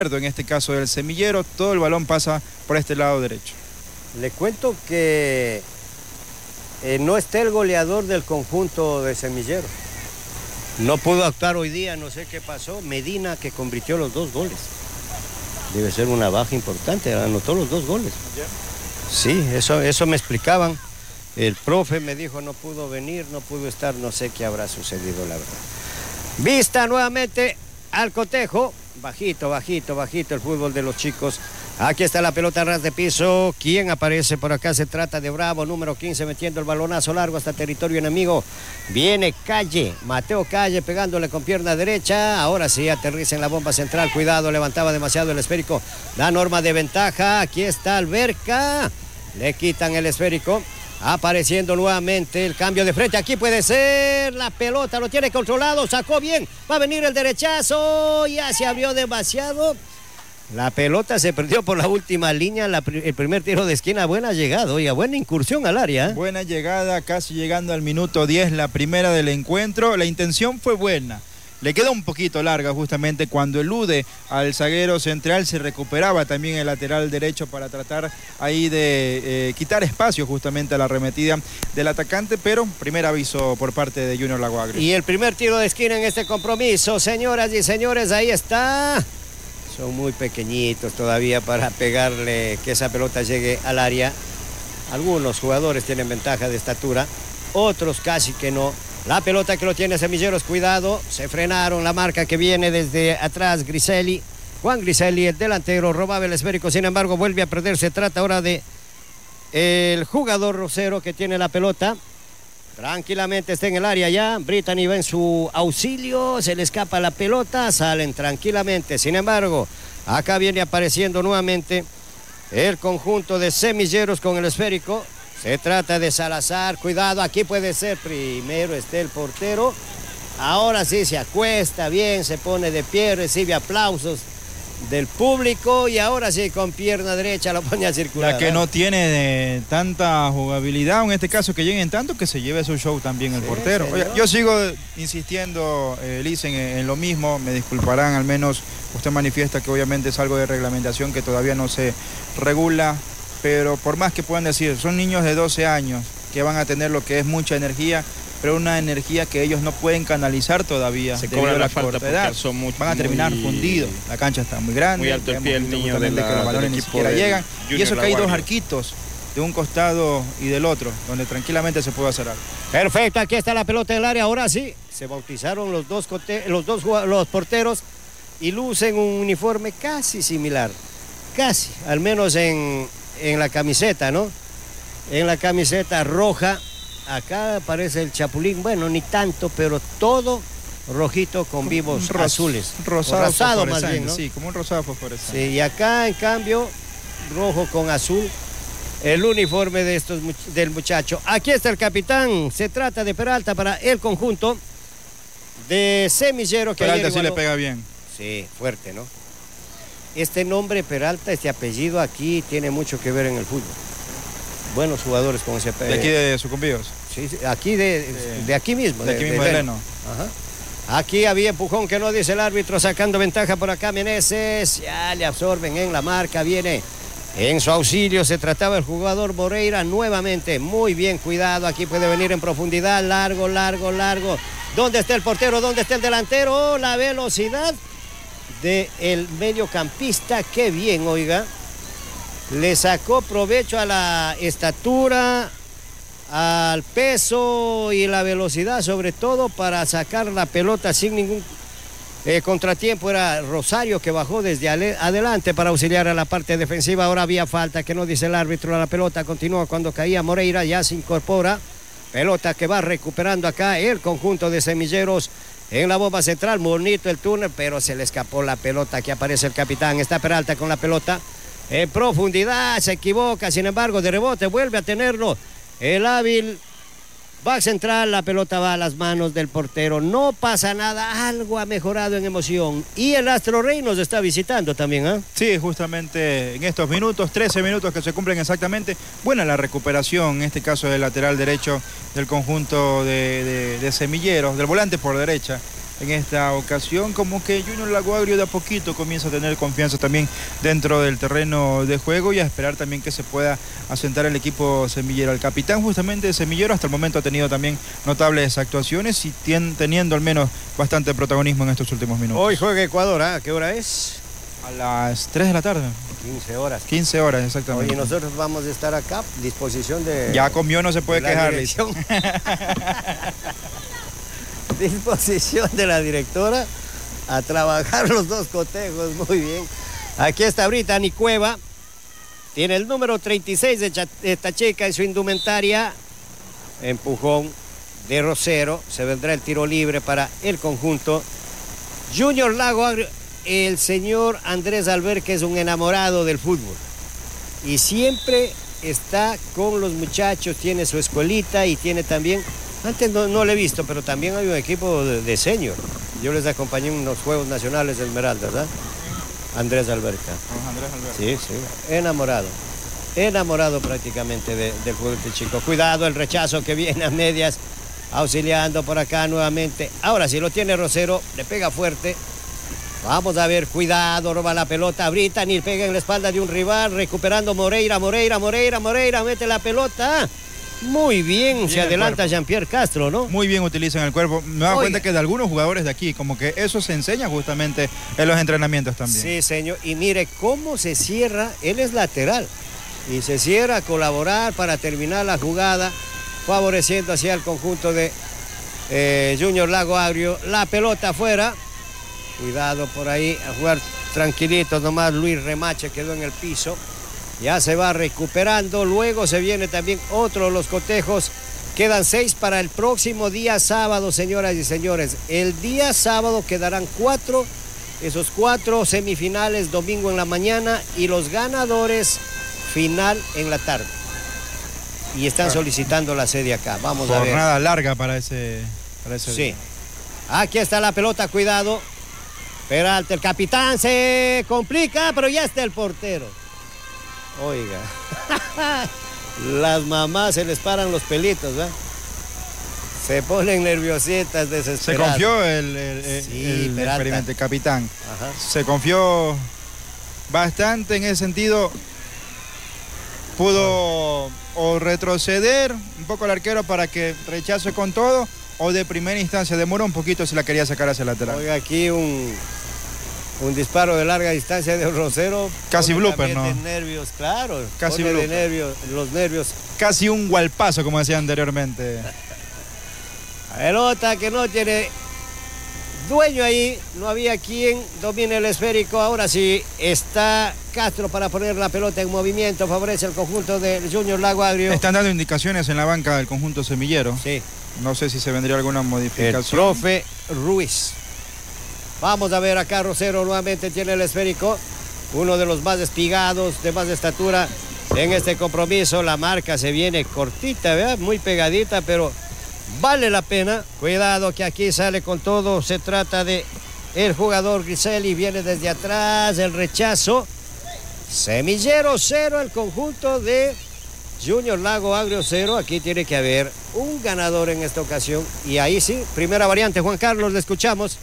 En este caso del Semillero, todo el balón pasa por este lado derecho. Le cuento que no está el goleador del conjunto de Semillero. No pudo actuar hoy día, no sé qué pasó. Medina, que convirtió los 2 goles. Debe ser una baja importante, anotó los 2 goles. Sí, eso me explicaban. El profe me dijo no pudo venir, no pudo estar, no sé qué habrá sucedido, la verdad. Vista nuevamente al cotejo. Bajito el fútbol de los chicos. Aquí está la pelota a ras de piso. ¿Quién aparece por acá? Se trata de Bravo, número 15, metiendo el balonazo largo hasta territorio enemigo. Viene Calle, Mateo Calle pegándole con pierna derecha. Ahora sí, aterriza en la bomba central. Cuidado, levantaba demasiado el esférico. Da norma de ventaja. Aquí está Alberca. Le quitan el esférico. Apareciendo nuevamente el cambio de frente. Aquí puede ser. La pelota lo tiene controlado. Sacó bien. Va a venir el derechazo. Ya se abrió demasiado. La pelota se perdió por la última línea. El primer tiro de esquina. Buena llegada. Oiga, buena incursión al área. Buena llegada. Casi llegando al minuto 10. La primera del encuentro. La intención fue buena. Le queda un poquito larga justamente cuando elude al zaguero central, se recuperaba también el lateral derecho para tratar ahí de quitar espacio justamente a la arremetida del atacante, pero primer aviso por parte de Junior Laguagre. Y el primer tiro de esquina en este compromiso, señoras y señores, ahí está. Son muy pequeñitos todavía para pegarle que esa pelota llegue al área. Algunos jugadores tienen ventaja de estatura, otros casi que no. La pelota que lo tiene Semilleros, cuidado, se frenaron, la marca que viene desde atrás, Griselli, Juan Griselli, el delantero, robaba el esférico, sin embargo vuelve a perder. Se trata ahora de el jugador Rosero que tiene la pelota, tranquilamente está en el área ya. Brittany va en su auxilio, se le escapa la pelota, salen tranquilamente, sin embargo acá viene apareciendo nuevamente el conjunto de Semilleros con el esférico. Se trata de Salazar, cuidado, aquí puede ser, primero está el portero, ahora sí se acuesta bien, se pone de pie, recibe aplausos del público y ahora sí con pierna derecha lo pone a circular. La que no tiene tanta jugabilidad, en este caso que lleguen tanto, que se lleve su show también el portero. Oye, yo sigo insistiendo, Licen, en lo mismo, me disculparán, al menos usted manifiesta que obviamente es algo de reglamentación que todavía no se regula. Pero por más que puedan decir, son niños de 12 años que van a tener lo que es mucha energía, pero una energía que ellos no pueden canalizar todavía. Se cobra la falta corta edad. Van a terminar fundidos. La cancha está muy grande. Muy alto el pie el niño de que los balones ni siquiera llegan. Y eso que hay 2 arquitos de un costado y del otro, donde tranquilamente se puede hacer algo. Perfecto, aquí está la pelota del área. Ahora sí, se bautizaron los porteros y lucen un uniforme casi similar. Casi, al menos en la camiseta, ¿no? En la camiseta roja, acá aparece el Chapulín, bueno, ni tanto, pero todo rojito con vivos azules. Rosado más bien, ¿no? Sí, como un rosado fosforescente. Sí, y acá, en cambio, rojo con azul, el uniforme del muchacho. Aquí está el capitán, se trata de Peralta para el conjunto de Semillero. Que Peralta sí le pega bien. Sí, fuerte, ¿no? Este nombre Peralta, este apellido aquí tiene mucho que ver en el fútbol. Buenos jugadores con ese apellido. ¿De aquí de Sucumbíos? Sí, aquí de aquí mismo. De aquí mismo de Leno. Ajá. Aquí había empujón que no dice el árbitro, sacando ventaja por acá Meneses. Ya le absorben en la marca, viene en su auxilio. Se trataba el jugador Moreira nuevamente. Muy bien cuidado, aquí puede venir en profundidad, largo. ¿Dónde está el portero? ¿Dónde está el delantero? La velocidad del mediocampista, qué bien, oiga. Le sacó provecho a la estatura, al peso y la velocidad, sobre todo para sacar la pelota sin ningún contratiempo. Era Rosario que bajó desde adelante para auxiliar a la parte defensiva. Ahora había falta que no dice el árbitro. La pelota continúa cuando caía Moreira, ya se incorpora. Pelota que va recuperando acá el conjunto de Semilleros. En la bomba central, bonito el túnel, pero se le escapó la pelota. Aquí aparece el capitán, está Peralta con la pelota. En profundidad, se equivoca, sin embargo, de rebote vuelve a tenerlo. El hábil back central, la pelota va a las manos del portero. No pasa nada, algo ha mejorado en emoción. Y el Astro Rey nos está visitando también, ¿eh? Sí, justamente en estos minutos, 13 minutos que se cumplen exactamente. Buena la recuperación, en este caso del lateral derecho del conjunto de Semilleros, del volante por derecha. en esta ocasión. Como que Junior Lago Agrio de a poquito comienza a tener confianza también dentro del terreno de juego y a esperar también que se pueda asentar el equipo semillero. El capitán justamente de Semillero hasta el momento ha tenido también notables actuaciones y teniendo al menos bastante protagonismo en estos últimos minutos. Hoy juega Ecuador, ¿a qué hora es? A las 3 de la tarde. 15 horas. 15 horas, exactamente. Oye, nosotros vamos a estar acá, disposición de... Ya comió, no se puede quejar. Disposición de la directora a trabajar los dos cotejos, muy bien. Aquí está Brittany Cueva, tiene el número 36 de esta chica en su indumentaria. Empujón de Rosero, se vendrá el tiro libre para el conjunto Junior Lago Agrio. El señor Andrés Alberque es un enamorado del fútbol y siempre está con los muchachos, tiene su escuelita y tiene también, antes no lo he visto, pero también hay un equipo de senior. Yo les acompañé en los Juegos Nacionales de Esmeralda, ¿verdad? Andrés Alberca. Andrés Alberca. Sí, enamorado prácticamente del fútbol este chico. Cuidado el rechazo que viene a medias, auxiliando por acá nuevamente. Ahora si lo tiene Rosero, le pega fuerte. Vamos a ver, cuidado, roba la pelota, Brittany, pega en la espalda de un rival, recuperando Moreira, mete la pelota. Muy bien se adelanta Jean-Pierre Castro, ¿no? Muy bien utilizan el cuerpo. Me doy cuenta que de algunos jugadores de aquí, como que eso se enseña justamente en los entrenamientos también. Sí, señor, y mire cómo se cierra, él es lateral, y se cierra a colaborar para terminar la jugada, favoreciendo hacia el conjunto de Junior Lago Agrio. La pelota afuera. Cuidado por ahí, a jugar tranquilito nomás. Luis Remache quedó en el piso. Ya se va recuperando. Luego se viene también otro de los cotejos. Quedan 6 para el próximo día sábado, señoras y señores. El día sábado quedarán 4. Esos 4 semifinales domingo en la mañana y los ganadores final en la tarde. Y están solicitando la sede acá. Vamos a ver. Jornada larga para ese sí. día. Aquí está la pelota, cuidado. Peralta, el capitán se complica, pero ya está el portero. Oiga, las mamás se les paran los pelitos, ¿verdad? Se ponen nerviositas, desesperadas. Se confió el experimente capitán. Ajá. Se confió bastante en ese sentido. Pudo o retroceder un poco el arquero para que rechace con todo, o de primera instancia demoró un poquito si la quería sacar hacia el lateral. Oiga, aquí un disparo de larga distancia de Rosero. Casi blooper, ¿no? De nervios, claro. Casi de nervios, los nervios. Casi un gualpazo, como decía anteriormente. Pelota que no tiene dueño ahí, no había quien domine el esférico. Ahora sí está Castro para poner la pelota en movimiento, favorece el conjunto del Junior Lago Agrio. Están dando indicaciones en la banca del conjunto semillero. Sí. No sé si se vendría alguna modificación. El profe Ruiz. Vamos a ver acá, Rosero nuevamente tiene el esférico. Uno de los más espigados, de más estatura en este compromiso. La marca se viene cortita, ¿verdad? Muy pegadita, pero vale la pena. Cuidado que aquí sale con todo. Se trata de el jugador Griselli. Viene desde atrás, el rechazo. Semillero 0, el conjunto de Junior Lago Agrio 0. Aquí tiene que haber un ganador en esta ocasión. Y ahí sí, primera variante. Juan Carlos, le escuchamos.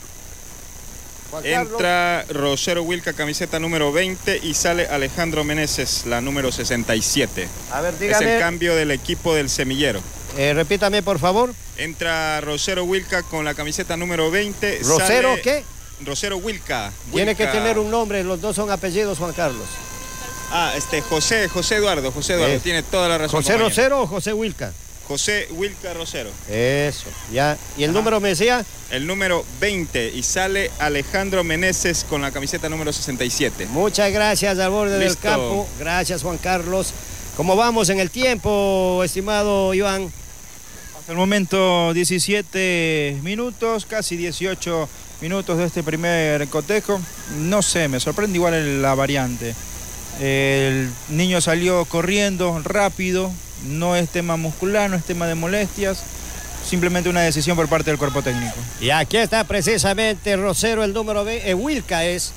Entra Rosero Wilca, camiseta número 20, y sale Alejandro Meneses, la número 67. A ver, dígame. Es el cambio del equipo del semillero. Repítame, por favor. Entra Rosero Wilca con la camiseta número 20. ¿Rosero sale qué? Rosero Wilca. Tiene que tener un nombre, los dos son apellidos, Juan Carlos. José Eduardo, tiene toda la razón. ¿José Rosero o José Wilca? José Wilca Rosero. Eso, ya. ¿Y el número me decía? El número 20, y sale Alejandro Meneses con la camiseta número 67. Muchas gracias al borde del Listo. campo. Gracias, Juan Carlos. ¿Cómo vamos en el tiempo, estimado Iván? Hasta el momento 17 minutos, casi 18 minutos de este primer cotejo. No sé, me sorprende igual la variante. El niño salió corriendo rápido, no es tema muscular, no es tema de molestias, simplemente una decisión por parte del cuerpo técnico. Y aquí está precisamente Rosero, el número 20, Wilca es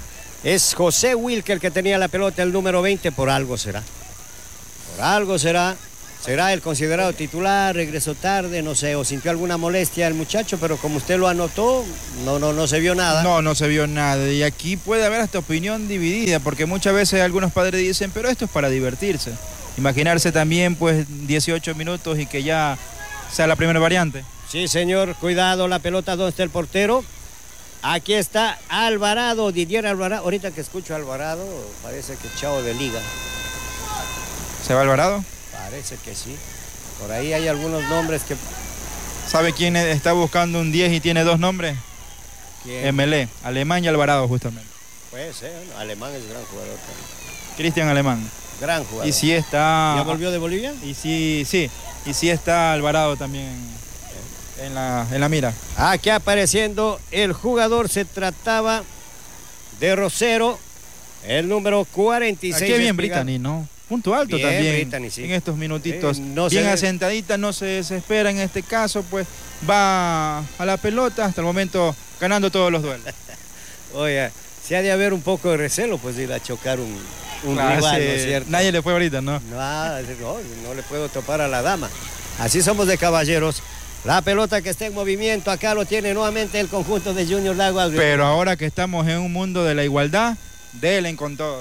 José Wilca el que tenía la pelota, el número 20, por algo será. Por algo será. ¿Será el considerado titular? ¿Regresó tarde? No sé, o sintió alguna molestia el muchacho, pero como usted lo anotó, no se vio nada. No se vio nada. Y aquí puede haber hasta opinión dividida, porque muchas veces algunos padres dicen, pero esto es para divertirse. Imaginarse también, pues, 18 minutos y que ya sea la primera variante. Sí, señor, cuidado, la pelota, ¿dónde está el portero? Aquí está Alvarado, Didier Alvarado. Ahorita que escucho a Alvarado, parece que chao de liga. ¿Se va Alvarado? Parece que sí. Por ahí hay algunos nombres que... ¿Sabe quién está buscando un 10 y tiene 2 nombres? ¿Quién? MLE, Alemán y Alvarado, justamente. Puede ser, ¿no? Alemán es gran jugador también. Cristian Alemán. Gran jugador. Y sí está... ¿Ya volvió de Bolivia? Y sí, y sí está Alvarado también en la mira. Aquí apareciendo el jugador, se trataba de Rosero, el número 46. Qué bien Brittany, ¿no? Punto alto bien, también Brittany, sí. En estos minutitos. No bien se... asentadita, no se desespera en este caso, pues va a la pelota, hasta el momento ganando todos los duelos. Oye, se ha de haber un poco de recelo, pues de ir a chocar un rival, ¿no es cierto? Nadie le fue ahorita, ¿no? No le puedo topar a la dama. Así somos de caballeros. La pelota que está en movimiento, acá lo tiene nuevamente el conjunto de Junior Lago Agrio. Pero ahora que estamos en un mundo de la igualdad, delen con todo.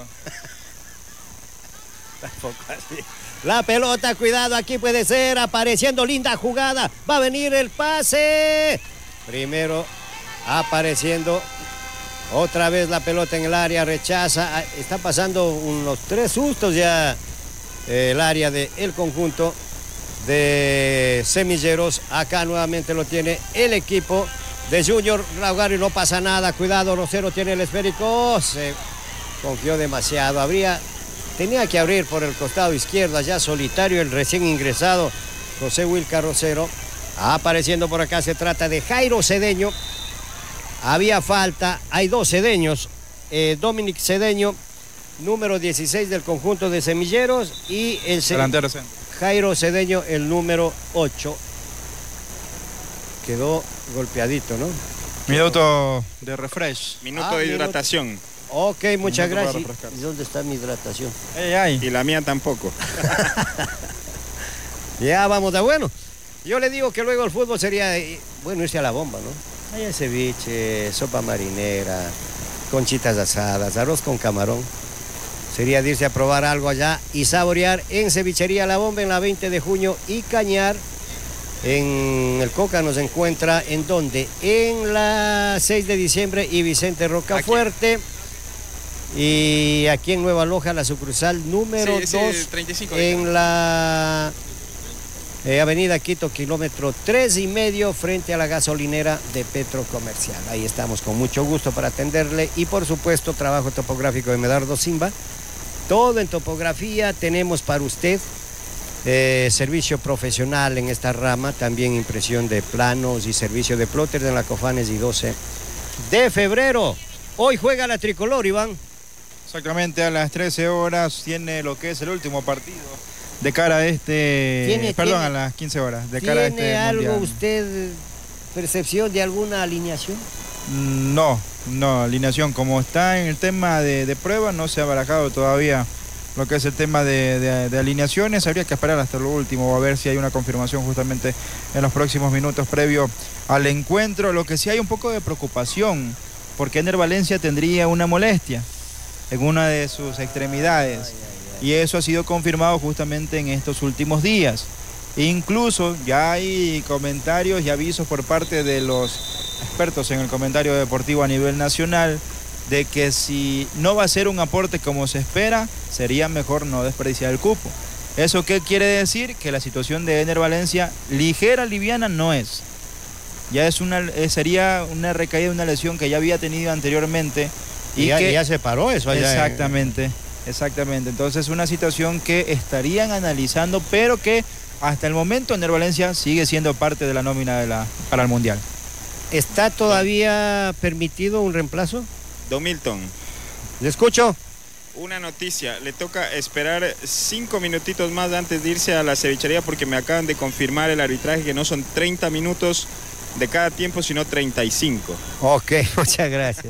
Tampoco así. La pelota, cuidado, aquí puede ser, apareciendo, linda jugada. Va a venir el pase. Primero apareciendo. Otra vez la pelota en el área, rechaza. Está pasando unos 3 sustos ya el área del conjunto de Semilleros. Acá nuevamente lo tiene el equipo de Junior Lago Agrio. No pasa nada, cuidado, Rosero tiene el esférico. Se confió demasiado. Tenía que abrir por el costado izquierdo, allá solitario el recién ingresado José Wilcar Rosero. Apareciendo por acá, se trata de Jairo Cedeño. Había falta, hay 2 cedeños. Dominic Cedeño, número 16 del conjunto de Semilleros, y el delantero centro. Jairo Cedeño, el número 8. Quedó golpeadito, ¿no? Minuto de refresh. Minuto de hidratación. Ok, muchas gracias. ¿Y dónde está mi hidratación? Y la mía tampoco. Ya vamos a bueno. Yo le digo que luego el fútbol sería, bueno, irse a la bomba, ¿no? Hay ceviche, sopa marinera, conchitas asadas, arroz con camarón. Sería de irse a probar algo allá y saborear en Cevichería La Bomba en la 20 de junio y Cañar. En el Coca nos encuentra, ¿en dónde? En la 6 de diciembre y Vicente Rocafuerte. Y aquí en Nueva Loja, la sucursal número 2, 35, en la avenida Quito, kilómetro 3,5, frente a la gasolinera de Petro Comercial. Ahí estamos con mucho gusto para atenderle y por supuesto trabajo topográfico de Medardo Simba. Todo en topografía tenemos para usted. Servicio profesional en esta rama, también impresión de planos y servicio de plotters en la Cofanes y 12 de febrero. Hoy juega la tricolor, Iván. Exactamente, a las 13 horas tiene lo que es el último partido de cara a a las 15 horas, de cara a este ¿Tiene algo mundial. usted, percepción de alguna alineación? No, alineación. Como está en el tema de prueba, no se ha barajado todavía lo que es el tema de alineaciones. Habría que esperar hasta lo último a ver si hay una confirmación justamente en los próximos minutos previo al encuentro. Lo que sí hay un poco de preocupación, porque Ener Valencia tendría una molestia en una de sus extremidades. Y eso ha sido confirmado justamente en estos últimos días. Incluso ya hay comentarios y avisos por parte de los expertos en el comentario deportivo a nivel nacional de que si no va a ser un aporte como se espera, sería mejor no desperdiciar el cupo. ¿Eso qué quiere decir? Que la situación de Ener Valencia, liviana no es. Ya sería una recaída de una lesión que ya había tenido anteriormente. Y que ya se paró eso allá. Exactamente. Entonces una situación que estarían analizando, pero que hasta el momento Ener Valencia sigue siendo parte de la nómina para el Mundial. ¿Está todavía permitido un reemplazo? Don Milton. ¿Le escucho? Una noticia, le toca esperar 5 minutitos más antes de irse a la cevichería porque me acaban de confirmar el arbitraje que no son 30 minutos de cada tiempo, sino 35. Ok, muchas gracias.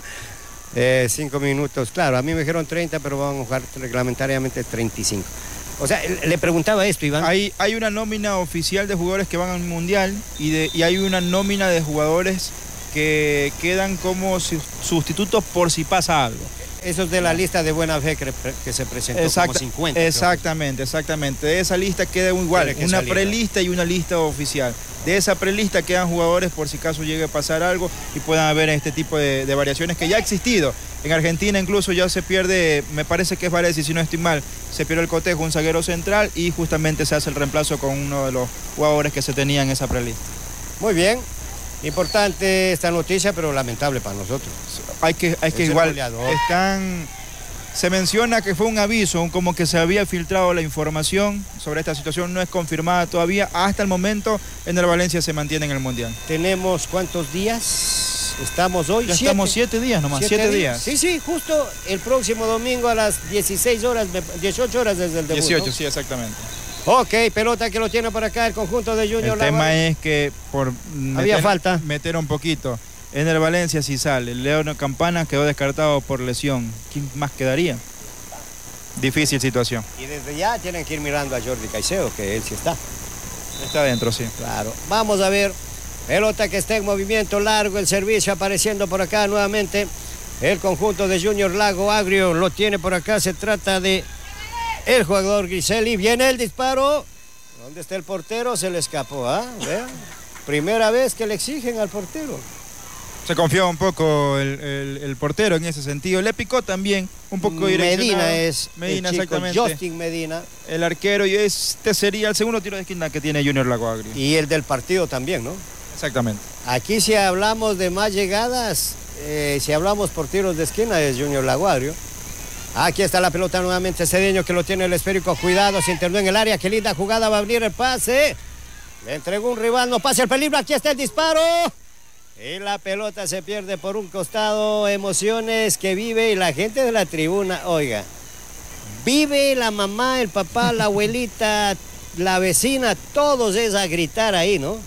5 minutos, claro, a mí me dijeron 30, pero vamos a jugar reglamentariamente 35. O sea, le preguntaba esto, Iván. Hay una nómina oficial de jugadores que van al Mundial y hay una nómina de jugadores que quedan como sustitutos por si pasa algo. Eso es de la lista de buena fe que se presentó como 50. Exactamente. De esa lista queda igual, una prelista y una lista oficial. De esa prelista quedan jugadores por si acaso llegue a pasar algo y puedan haber este tipo de variaciones que ya ha existido. En Argentina incluso ya se pierde, me parece que es Varese, si no estoy mal, se pierde el cotejo, un zaguero central y justamente se hace el reemplazo con uno de los jugadores que se tenía en esa prelista. Muy bien, importante esta noticia, pero lamentable para nosotros. Hay que igual, se menciona que fue un aviso, como que se había filtrado la información sobre esta situación, no es confirmada todavía. Hasta el momento, en el Valencia se mantiene en el Mundial. ¿Tenemos cuántos días? Estamos hoy. Ya estamos 7 días nomás, 7 días. Sí, justo el próximo domingo a las 18 horas desde el debut. 18, ¿no? sí, exactamente. Ok, pelota que lo tiene por acá el conjunto de Junior. El tema es que por meter un poquito. En el Valencia sí sale. León Campana quedó descartado por lesión. ¿Quién más quedaría? Difícil situación. Y desde ya tienen que ir mirando a Jordi Caicedo, que él sí está. Está adentro, sí. Claro. Vamos a ver. Pelota que está en movimiento largo, el servicio apareciendo por acá nuevamente. El conjunto de Junior Lago Agrio lo tiene por acá. Se trata de el jugador Griselli. Viene el disparo. ¿Dónde está el portero? Se le escapó, ¿ah? ¿Vean? Primera vez que le exigen al portero. Se confió un poco el portero en ese sentido. Le picó también un poco direccionado. Medina, exactamente. Justin Medina. El arquero, y este sería el segundo tiro de esquina que tiene Junior Lago Agrio. Y el del partido también, ¿no? Exactamente. Aquí si hablamos de más llegadas, si hablamos por tiros de esquina es Junior Lago Agrio. Aquí está la pelota nuevamente, Cedeño que lo tiene el esférico. Cuidado, se internó en el área. Qué linda jugada, va a venir el pase. Le entregó un rival, no pasa el peligro. Aquí está el disparo. Y la pelota se pierde por un costado. Emociones que vive y la gente de la tribuna, oiga, vive la mamá, el papá, la abuelita, la vecina, todos es a gritar ahí, ¿no?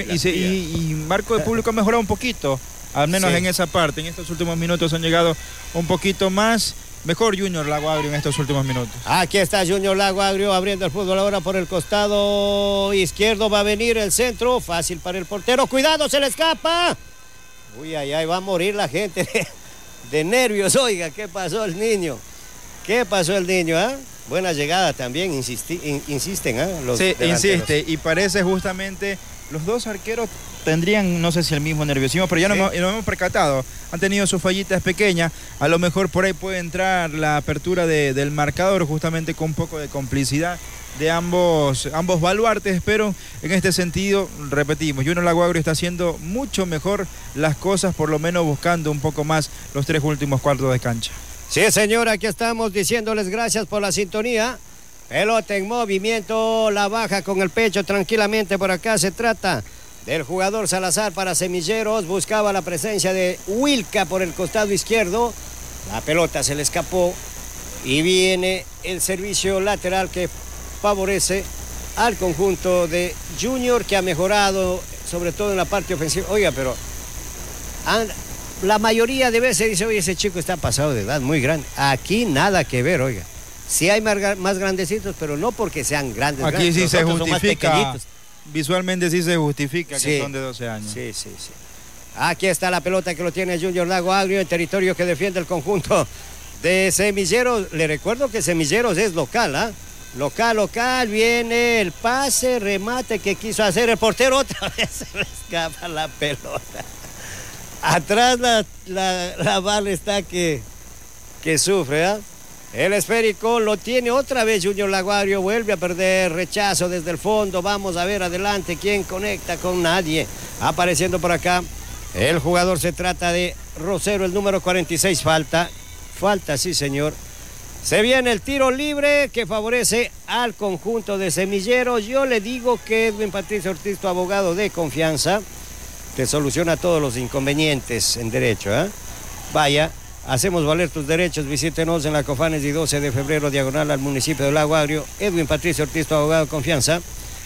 Y marco de público ha mejorado un poquito, al menos en esa parte. En estos últimos minutos han llegado un poquito más. Mejor Junior Lago Agrio en estos últimos minutos. Aquí está Junior Lago Agrio abriendo el fútbol ahora por el costado izquierdo. Va a venir el centro, fácil para el portero. Cuidado, se le escapa. Uy, ay, va a morir la gente de nervios. Oiga, ¿qué pasó el niño? ¿Qué pasó el niño? Buena llegada también, insisten, los sí, delanteros. Insiste, y parece justamente los dos arqueros tendrían, no sé si el mismo nerviosismo, pero ya nos hemos percatado. Han tenido sus fallitas pequeñas. A lo mejor por ahí puede entrar la apertura del marcador, justamente con un poco de complicidad de ambos baluartes, pero en este sentido, repetimos, Junior Lago Agrio está haciendo mucho mejor las cosas, por lo menos buscando un poco más los 3 últimos cuartos de cancha. Sí, señora, aquí estamos diciéndoles gracias por la sintonía. Pelota en movimiento, la baja con el pecho tranquilamente por acá. Se trata del jugador Salazar para Semilleros. Buscaba la presencia de Wilca por el costado izquierdo. La pelota se le escapó y viene el servicio lateral que favorece al conjunto de Junior, que ha mejorado sobre todo en la parte ofensiva. Oiga, pero la mayoría de veces dice, oye, ese chico está pasado de edad, muy grande. Aquí nada que ver, oiga. Sí hay más grandecitos, pero no porque sean grandes. Aquí sí se justifica, más visualmente sí se justifica que son de 12 años. Sí. Aquí está la pelota que lo tiene Junior Lago Agrio, en territorio que defiende el conjunto de Semilleros. Le recuerdo que Semilleros es local, ¿ah? Local, viene el pase, remate que quiso hacer el portero, otra vez se le escapa la pelota. Atrás la bala está que sufre, ¿ah? El esférico lo tiene otra vez Junior Lago Agrio, vuelve a perder, rechazo desde el fondo. Vamos a ver adelante quién conecta con nadie. Apareciendo por acá el jugador, se trata de Rosero, el número 46. Falta, sí señor. Se viene el tiro libre que favorece al conjunto de Semilleros. Yo le digo que Edwin Patricio Ortiz, tu abogado de confianza, te soluciona todos los inconvenientes en derecho, ¿eh? Vaya, hacemos valer tus derechos. Visítenos en la Cofanes y 12 de febrero, diagonal al municipio de Lago Agrio. Edwin Patricio Ortiz, tu abogado de confianza.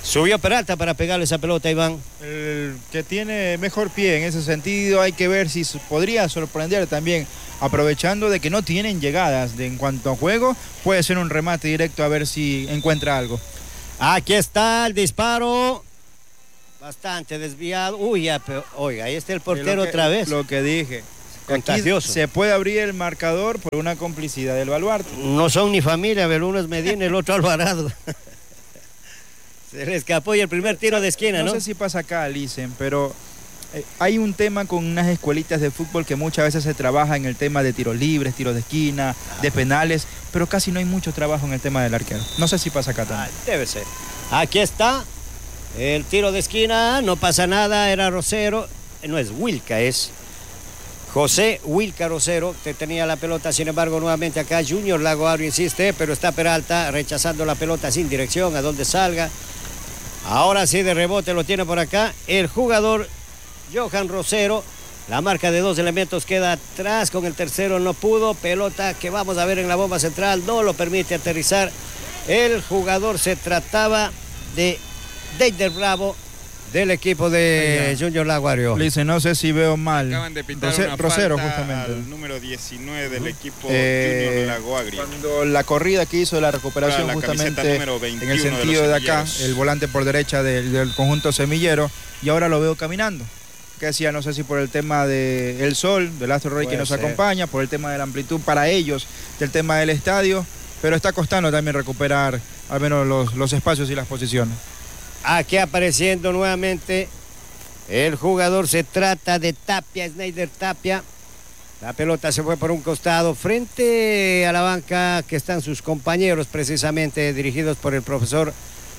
Subió Peralta para pegarle esa pelota, Iván. El que tiene mejor pie en ese sentido, hay que ver si podría sorprender también, aprovechando de que no tienen llegadas en cuanto a juego, puede ser un remate directo a ver si encuentra algo. Aquí está el disparo. Bastante desviado. Uy, ya, pero, oiga, ahí está el portero otra vez. Lo que dije. Contagioso. Aquí se puede abrir el marcador por una complicidad del Baluarte. No son ni familia, pero uno es Medina y el otro Alvarado. Se le escapó y el primer tiro de esquina, ¿no? No sé si pasa acá, Licen, pero hay un tema con unas escuelitas de fútbol que muchas veces se trabaja en el tema de tiros libres, tiros de esquina, de penales, pero casi no hay mucho trabajo en el tema del arquero. No sé si pasa acá también. Debe ser. Aquí está el tiro de esquina, no pasa nada, era Rosero, no es Wilca, es José Wilca Rosero, que tenía la pelota, sin embargo, nuevamente acá Junior Lago Agrio insiste, pero está Peralta rechazando la pelota sin dirección, a donde salga. Ahora sí, de rebote lo tiene por acá el jugador Johan Rosero. La marca de 2 elementos queda atrás, con el tercero no pudo. Pelota que vamos a ver en la bomba central, no lo permite aterrizar. El jugador se trataba de Deider Bravo, del equipo de Junior Lago Agrio. Dice, no sé si veo mal. Acaban de pintar una Rosero, falta justamente. al número 19 del equipo Junior Lago Agrio. Cuando la corrida que hizo de la recuperación, la justamente número 21 en el sentido de acá, semilleros. el volante por derecha del conjunto semillero, y ahora lo veo caminando. Que decía, no sé si por el tema del sol, del astro rey que nos acompaña, por el tema de la amplitud para ellos, del tema del estadio, pero está costando también recuperar al menos los espacios y las posiciones. Aquí apareciendo nuevamente el jugador, se trata de Tapia, Snyder Tapia. La pelota se fue por un costado frente a la banca que están sus compañeros, precisamente dirigidos por el profesor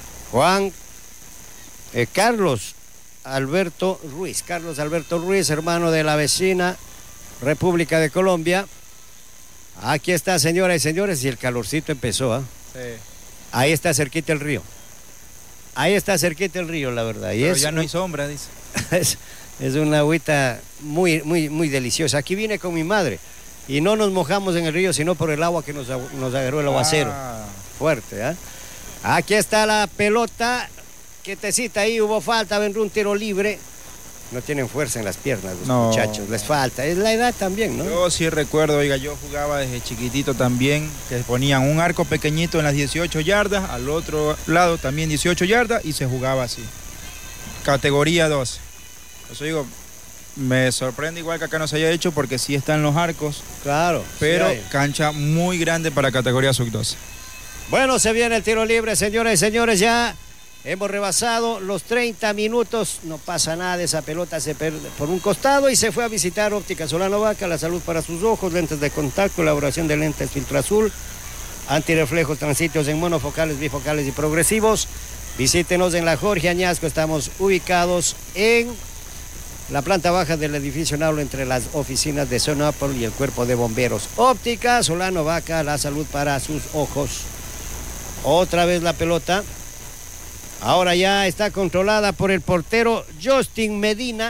Carlos Alberto Ruiz. Carlos Alberto Ruiz, hermano de la vecina República de Colombia. Aquí está, señoras y señores, y el calorcito empezó. Sí. Ahí está cerquita el río. Ahí está cerquita el río, la verdad. Y pero ya no hay sombra, dice. es una agüita muy, muy, muy deliciosa. Aquí vine con mi madre y no nos mojamos en el río, sino por el agua que nos agarró el aguacero. Fuerte, ¿eh? Aquí está la pelota. Quietecita ahí, hubo falta, vendrá un tiro libre. No tienen fuerza en las piernas los muchachos, les falta. Es la edad también, ¿no? Yo sí recuerdo, oiga, yo jugaba desde chiquitito también, que ponían un arco pequeñito en las 18 yardas, al otro lado también 18 yardas y se jugaba así. Categoría 12. Por eso digo, me sorprende igual que acá no se haya hecho porque sí están los arcos. Claro. Pero sí cancha muy grande para categoría sub-12. Bueno, se viene el tiro libre, señoras y señores, ya hemos rebasado los 30 minutos, no pasa nada, esa pelota se pierde por un costado y se fue a visitar Óptica Solano Vaca, la salud para sus ojos, lentes de contacto, elaboración de lentes filtro azul, antirreflejos, transitos en monofocales, bifocales y progresivos. Visítenos en la Jorge Añasco, estamos ubicados en la planta baja del edificio Naulo entre las oficinas de Sonapol y el cuerpo de bomberos. Óptica Solano Vaca, la salud para sus ojos. Otra vez la pelota. Ahora ya está controlada por el portero Justin Medina.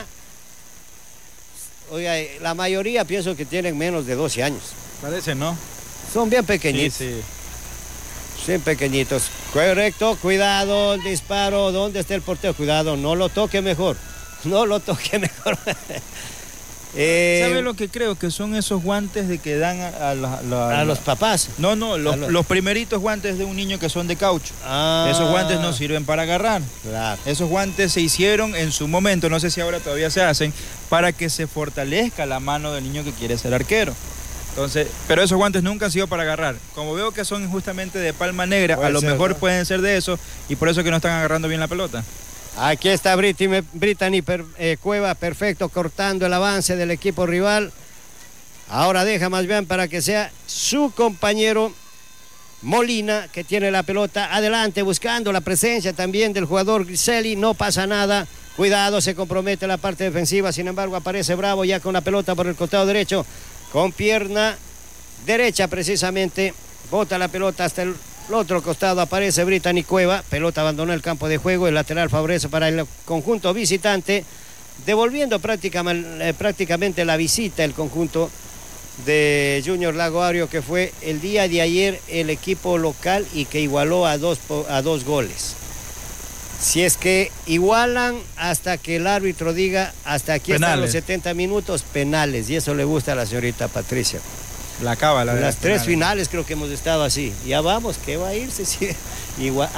Oiga, la mayoría pienso que tienen menos de 12 años. Parece, ¿no? Son bien pequeñitos. Sí. Bien pequeñitos. Correcto, cuidado, el disparo. ¿Dónde está el portero? Cuidado, no lo toque mejor. No lo toque mejor. ¿Sabe lo que creo? Que son esos guantes de que dan a los papás. No, los primeritos guantes de un niño que son de caucho. Esos guantes no sirven para agarrar. Claro. Esos guantes se hicieron en su momento, no sé si ahora todavía se hacen, para que se fortalezca la mano del niño que quiere ser arquero. Entonces, pero esos guantes nunca han sido para agarrar. Como veo que son justamente de palma negra, a lo mejor pueden ser de eso y por eso que no están agarrando bien la pelota. Aquí está Brittany Cueva, perfecto, cortando el avance del equipo rival. Ahora deja más bien para que sea su compañero Molina, que tiene la pelota adelante, buscando la presencia también del jugador Griselli. No pasa nada, cuidado, se compromete la parte defensiva. Sin embargo, aparece Bravo ya con la pelota por el costado derecho, con pierna derecha precisamente. Bota la pelota hasta el otro costado, aparece Brittany Cueva, pelota abandonó el campo de juego, el lateral favorece para el conjunto visitante, devolviendo prácticamente la visita el conjunto de Junior Lago Agrio, que fue el día de ayer el equipo local y que igualó a dos goles. Si es que igualan hasta que el árbitro diga hasta aquí están los 70 minutos, penales. Y eso le gusta a la señorita Patricia. La cábala. Las 3 finales creo que hemos estado así. Ya vamos, ¿qué va a irse? Sí. Igual.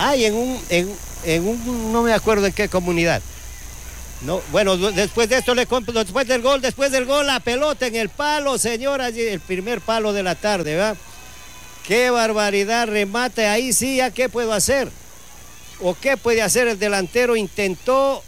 En un no me acuerdo en qué comunidad. No, bueno, después de esto después del gol, la pelota en el palo, señoras, el primer palo de la tarde, ¿verdad? Qué barbaridad, remate ahí sí, ¿ya qué puedo hacer? ¿O qué puede hacer el delantero? Intentó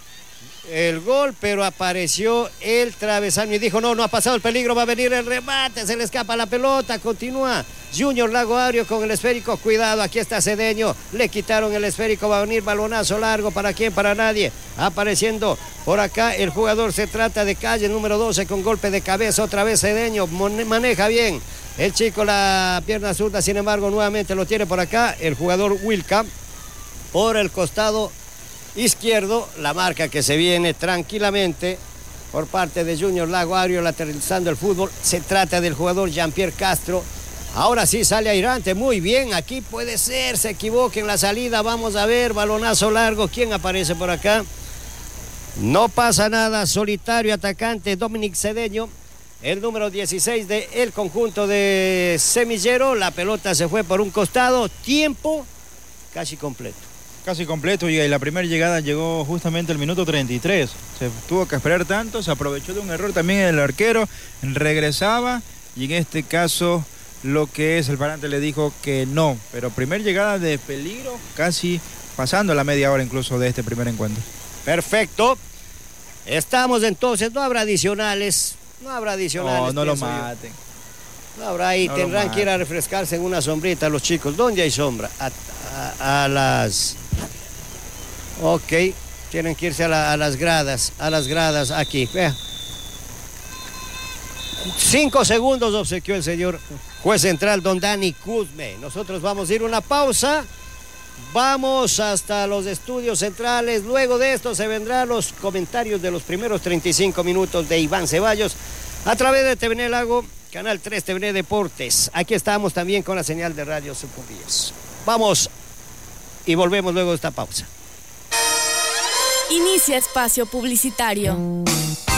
el gol, pero apareció el travesaño y dijo, no ha pasado el peligro, va a venir el remate, se le escapa la pelota, continúa Junior Lago Agrio con el esférico, cuidado, aquí está Cedeño, le quitaron el esférico, va a venir balonazo largo, ¿para quién? Para nadie, apareciendo por acá el jugador, se trata de Calle, número 12, con golpe de cabeza, otra vez Cedeño, maneja bien el chico la pierna zurda, sin embargo, nuevamente lo tiene por acá el jugador Wilcam, por el costado izquierdo, la marca que se viene tranquilamente por parte de Junior Lago Agrio, lateralizando el fútbol. Se trata del jugador Jean-Pierre Castro. Ahora sí sale airante, muy bien, aquí puede ser, se equivoque en la salida, vamos a ver, balonazo largo, ¿quién aparece por acá? No pasa nada, solitario atacante Dominic Cedeño, el número 16 del conjunto de Semillero, la pelota se fue por un costado, tiempo casi completo. Casi completo, y la primera llegada llegó justamente al minuto 33. Se tuvo que esperar tanto, se aprovechó de un error también el arquero, regresaba y en este caso lo que es el parante le dijo que no, pero primera llegada de peligro, casi pasando la media hora incluso de este primer encuentro. Perfecto. Estamos entonces, no habrá adicionales. No lo maten. No habrá ahí, tendrán que ir a refrescarse en una sombrita los chicos. ¿Dónde hay sombra? A las... Ok, tienen que irse a las gradas, aquí. Vea. 5 segundos obsequió el señor juez central, don Dani Cuzme. Nosotros vamos a ir a una pausa. Vamos hasta los estudios centrales. Luego de esto se vendrán los comentarios de los primeros 35 minutos de Iván Ceballos a través de TVN Lago, Canal 3 TVN Deportes. Aquí estamos también con la señal de Radio Sucumbíos. Vamos y volvemos luego de esta pausa. Inicia espacio publicitario.